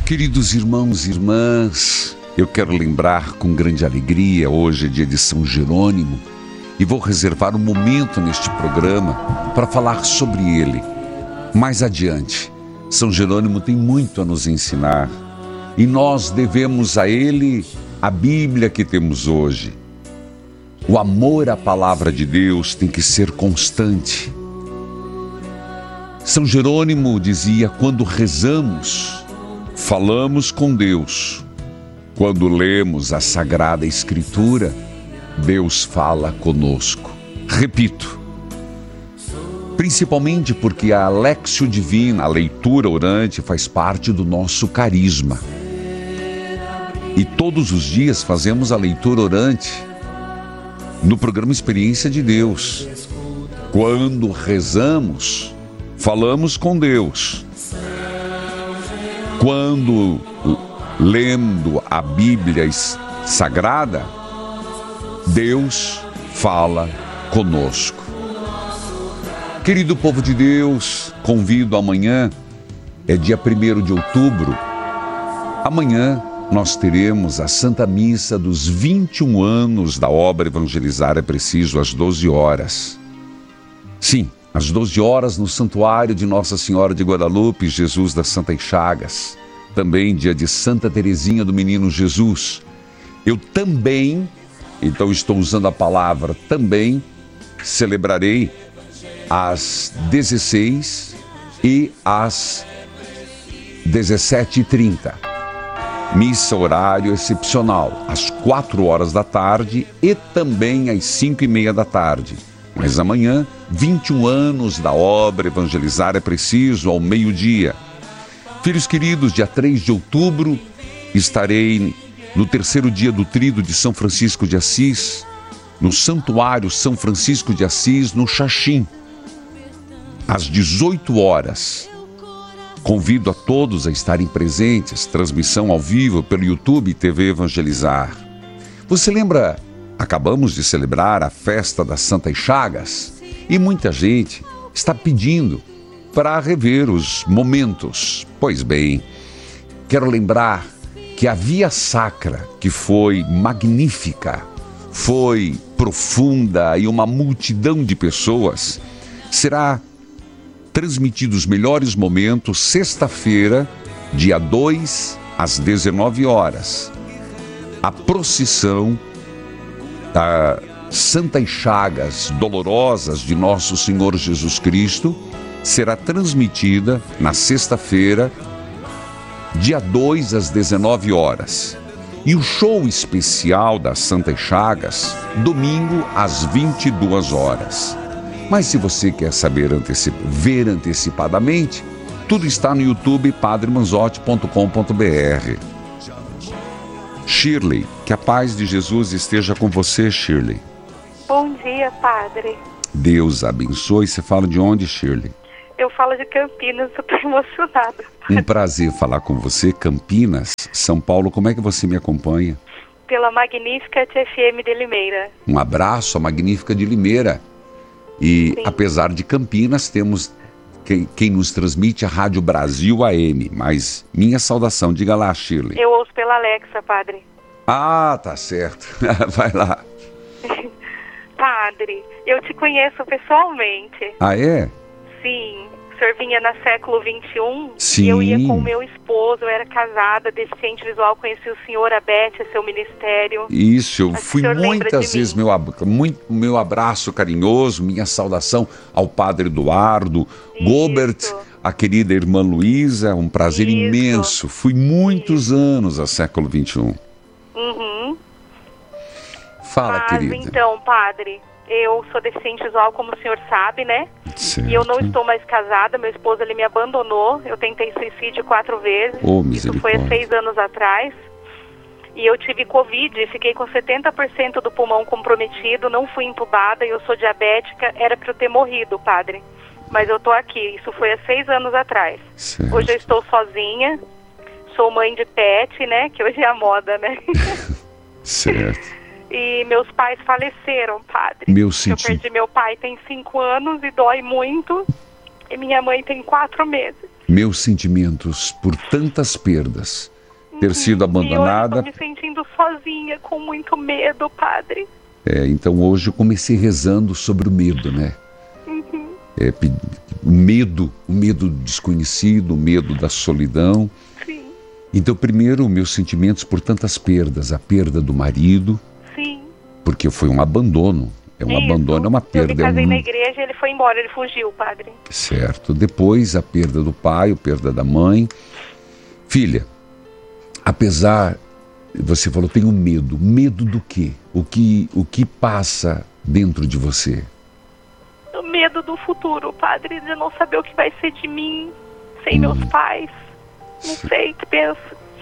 Queridos irmãos e irmãs, eu quero lembrar com grande alegria, hoje é dia de São Jerônimo, e vou reservar um momento neste programa para falar sobre ele. Mais adiante, São Jerônimo tem muito a nos ensinar, e nós devemos a ele a Bíblia que temos hoje. O amor à palavra de Deus tem que ser constante. São Jerônimo dizia: quando rezamos, falamos com Deus. Quando lemos a Sagrada Escritura, Deus fala conosco. Repito, principalmente porque a Léxio Divina, a leitura orante, faz parte do nosso carisma. E todos os dias fazemos a leitura orante no programa Experiência de Deus. Quando rezamos, falamos com Deus. Quando lendo a Bíblia Sagrada, Deus fala conosco. Querido povo de Deus, convido amanhã, é dia 1º de outubro. Amanhã nós teremos a Santa Missa dos 21 anos da obra Evangelizar é Preciso, às 12 horas. Sim, às 12 horas no Santuário de Nossa Senhora de Guadalupe, Jesus das Santas Chagas. Também dia de Santa Teresinha do Menino Jesus. Eu também, então estou usando a palavra também, celebrarei às 16 e às 17h30. Missa horário excepcional, às 4 horas da tarde e também às 5h30 da tarde. Mas amanhã, 21 anos da obra Evangelizar é Preciso, ao meio-dia. Filhos queridos, dia 3 de outubro, estarei no 3º dia do Tríduo de São Francisco de Assis, no Santuário São Francisco de Assis, no Xaxim, às 18 horas. Convido a todos a estarem presentes, transmissão ao vivo pelo YouTube e TV Evangelizar. Você lembra, acabamos de celebrar a festa das Santas Chagas e muita gente está pedindo para rever os momentos. Pois bem, quero lembrar que a Via Sacra, que foi magnífica, foi profunda e uma multidão de pessoas, será transmitido os melhores momentos, sexta-feira, dia 2, às 19 horas. A procissão das Santas Chagas Dolorosas de Nosso Senhor Jesus Cristo será transmitida na sexta-feira, dia 2, às 19 horas. E o show especial das Santas Chagas, domingo, às 22 horas. Mas se você quer saber ver antecipadamente, tudo está no YouTube padremanzotti.com.br. Shirley, que a paz de Jesus esteja com você, Shirley. Bom dia, padre. Deus abençoe. Você fala de onde, Shirley? Eu falo de Campinas, eu estou emocionada. Um prazer falar com você. Campinas, São Paulo, como é que você me acompanha? Pela Magnífica FM de Limeira. Um abraço à Magnífica de Limeira. E sim, apesar de Campinas, temos quem nos transmite a Rádio Brasil AM. Mas minha saudação, diga lá, Shirley. Eu ouço pela Alexa, padre. Ah, tá certo. Vai lá. Padre, eu te conheço pessoalmente. Ah, é? Sim, o senhor vinha na século XXI. Sim. Eu ia com o meu esposo, eu era casada, deficiente visual, conheci o senhor, a Beth, seu ministério. Isso, eu fui muitas vezes, meu abraço carinhoso, minha saudação ao padre Eduardo, Gobert, a querida irmã Luísa, um prazer imenso. Fui muitos anos a século XXI. Uhum. Fala, querida. Então, padre, eu sou deficiente visual, como o senhor sabe, né? Certo. E eu não estou mais casada, meu esposo ele me abandonou, eu tentei suicídio 4 vezes, isso foi há 6 anos atrás, e eu tive Covid, fiquei com 70% do pulmão comprometido, não fui entubada, eu sou diabética, era para eu ter morrido, padre, mas eu tô aqui, isso foi há 6 anos atrás. Certo. Hoje eu estou sozinha, sou mãe de pet, né, que hoje é a moda, né? Certo. E meus pais faleceram, padre. Eu perdi meu pai tem 5 anos e dói muito. E minha mãe tem 4 meses. Meus sentimentos por tantas perdas, ter sido abandonada. Eu estou me sentindo sozinha, com muito medo, padre. Então hoje eu comecei rezando sobre o medo, né? O medo desconhecido, o medo da solidão. Sim. Então primeiro, meus sentimentos por tantas perdas, a perda do marido. Sim. Porque foi um abandono. Abandono, é uma perda. Eu me casei na igreja e ele foi embora, ele fugiu, padre. Certo. Depois, a perda do pai, a perda da mãe. Filha, apesar, você falou, tenho medo. Medo do quê? O que passa dentro de você? O medo do futuro, padre, de não saber o que vai ser de mim, sem meus pais. Não sei o que penso.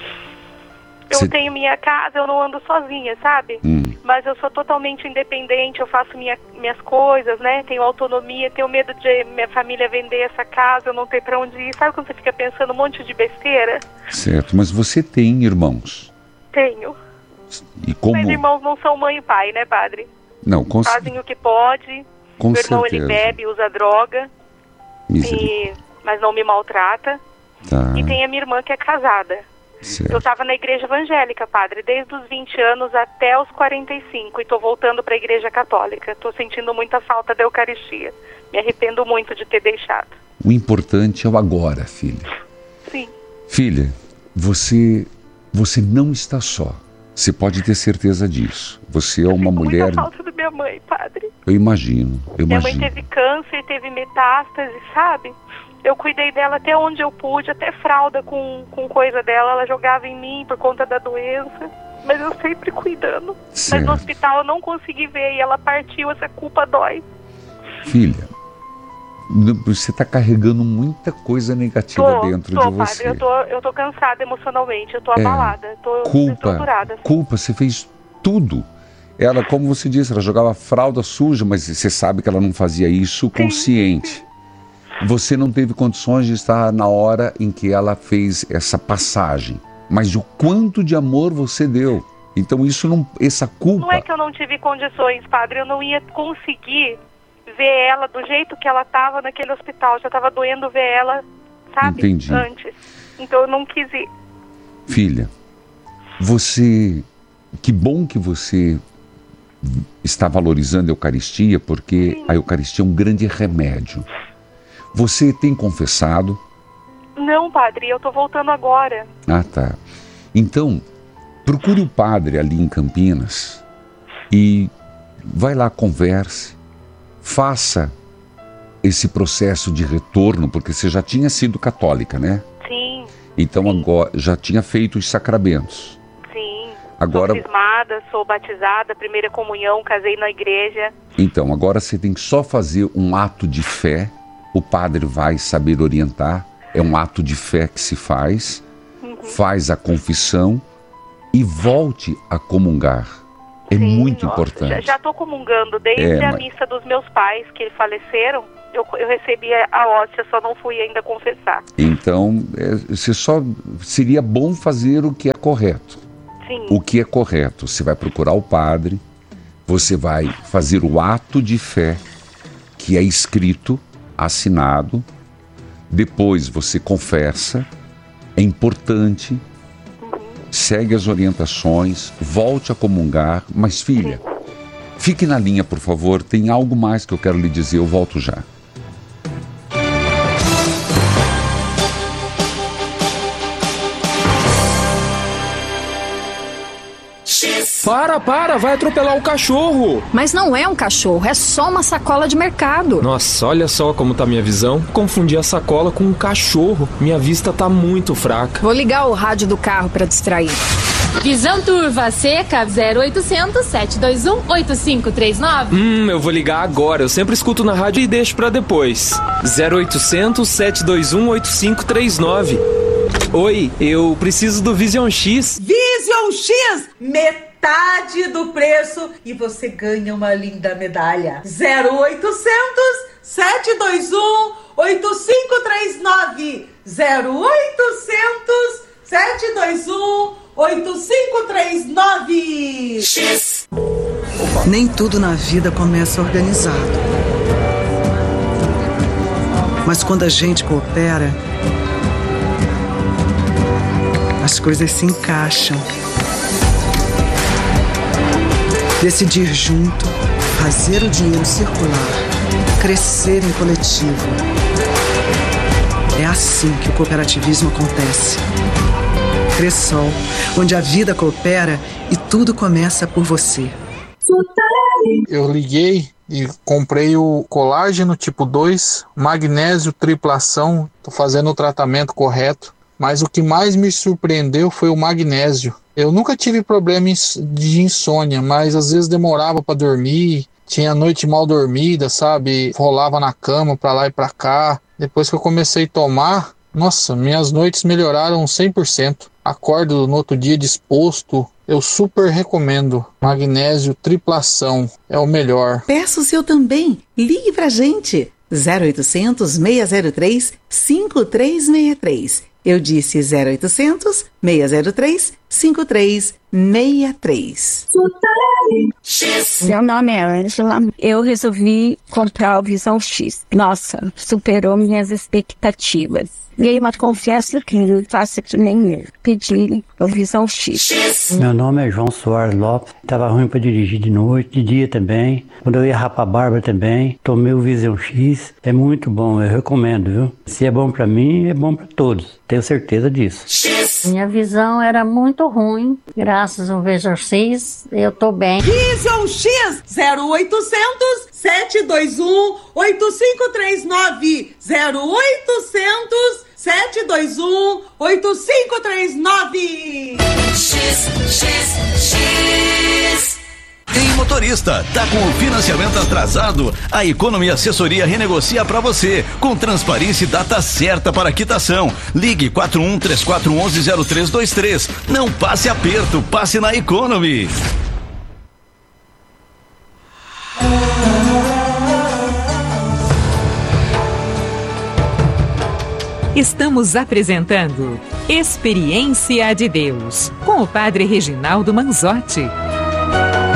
Eu tenho minha casa, eu não ando sozinha, sabe? Mas eu sou totalmente independente, eu faço minhas coisas, né? Tenho autonomia, tenho medo de minha família vender essa casa, eu não ter pra onde ir. Sabe quando você fica pensando um monte de besteira? Certo, mas você tem irmãos? Tenho. E como... Mas irmãos não são mãe e pai, né, padre? Não, fazem o que pode. Com meu irmão, certeza. ele bebe, usa droga, mas não me maltrata. Tá. E tem a minha irmã que é casada. Certo. Eu estava na igreja evangélica, padre, desde os 20 anos até os 45 e estou voltando para a igreja católica. Estou sentindo muita falta da Eucaristia. Me arrependo muito de ter deixado. O importante é o agora, filha. Sim. Filha, você não está só. Você pode ter certeza disso. Você é uma mulher... Muita falta da minha mãe, padre. Eu imagino. Minha mãe teve câncer, teve metástase, sabe? Eu cuidei dela até onde eu pude, até fralda com coisa dela, ela jogava em mim por conta da doença, mas eu sempre cuidando. Certo. Mas no hospital eu não consegui ver e ela partiu, essa culpa dói. Filha, você está carregando muita coisa negativa dentro de você. Padre, eu tô cansada emocionalmente, eu tô abalada, tô estruturada. Culpa, você fez tudo. Ela, como você disse, ela jogava fralda suja, mas você sabe que ela não fazia isso consciente. Você não teve condições de estar na hora em que ela fez essa passagem. Mas o quanto de amor você deu. Então isso não, essa culpa... Não é que eu não tive condições, padre. Eu não ia conseguir ver ela do jeito que ela estava naquele hospital. Já estava doendo ver ela, sabe? Entendi. Antes. Então eu não quis ir. Filha, que bom que você está valorizando a Eucaristia, porque a Eucaristia é um grande remédio. Você tem confessado? Não, padre, eu tô voltando agora. Ah, tá. Então, procure o padre ali em Campinas e vai lá, converse, faça esse processo de retorno, porque você já tinha sido católica, né? Sim. Então agora já tinha feito os sacramentos. Sim. Agora... Sou crismada, sou batizada, primeira comunhão, casei na igreja. Então, agora você tem que só fazer um ato de fé. O padre vai saber orientar, é um ato de fé que se faz, faz a confissão e volte a comungar. É muito importante. Já estou comungando desde a missa dos meus pais, que faleceram, eu recebi a hóstia, só não fui ainda confessar. Então, seria bom fazer o que é correto. Sim. O que é correto, você vai procurar o padre, você vai fazer o ato de fé que é escrito, assinado, depois você confessa, é importante, segue as orientações, volte a comungar, mas filha, fique na linha, por favor, tem algo mais que eu quero lhe dizer, eu volto já. Para, vai atropelar o cachorro. Mas não é um cachorro, é só uma sacola de mercado. Nossa, olha só como tá minha visão. Confundi a sacola com um cachorro. Minha vista tá muito fraca. Vou ligar o rádio do carro pra distrair. Visão Turva Seca 0800 721 8539. Eu vou ligar agora. Eu sempre escuto na rádio e deixo pra depois. 0800 721 8539. Oi, eu preciso do Vision X. Vision X, metade do preço e você ganha uma linda medalha. 0800 721 8539. 0800 721 8539. X. Nem tudo na vida começa organizado. Mas quando a gente coopera, as coisas se encaixam. Decidir junto, fazer o dinheiro circular, crescer em coletivo. É assim que o cooperativismo acontece. Cressol, onde a vida coopera e tudo começa por você. Eu liguei e comprei o colágeno tipo 2, magnésio triplação, tô fazendo o tratamento correto, mas o que mais me surpreendeu foi o magnésio. Eu nunca tive problema de insônia, mas às vezes demorava para dormir, tinha noite mal dormida, sabe? Rolava na cama para lá e para cá. Depois que eu comecei a tomar, nossa, minhas noites melhoraram 100%. Acordo no outro dia disposto. Eu super recomendo. Magnésio triplação é o melhor. Peça o seu também. Ligue pra gente. 0800 603 5363. Eu disse 0800 603 5363. Meu nome é Ângela. Eu resolvi comprar o Visão X. Nossa, superou minhas expectativas. E aí, mas confesso que não faço que nem eu. Pedi o Visão X. Meu nome é João Soares Lopes. Tava ruim para dirigir de noite, de dia também. Quando eu ia rapar a barba também, tomei o Visão X. É muito bom, eu recomendo, viu? Se é bom para mim, é bom para todos. Tenho certeza disso. Minha visão era muito ruim. Graças ao Visão X, eu tô bem. Visão X 0800 721 8539 0800 721 8539. X. Ei, motorista, tá com o financiamento atrasado? A Economia Assessoria renegocia para você, com transparência e data certa para quitação. Ligue 4134110323. Não passe aperto, passe na Economy. Estamos apresentando Experiência de Deus, com o Padre Reginaldo Manzotti.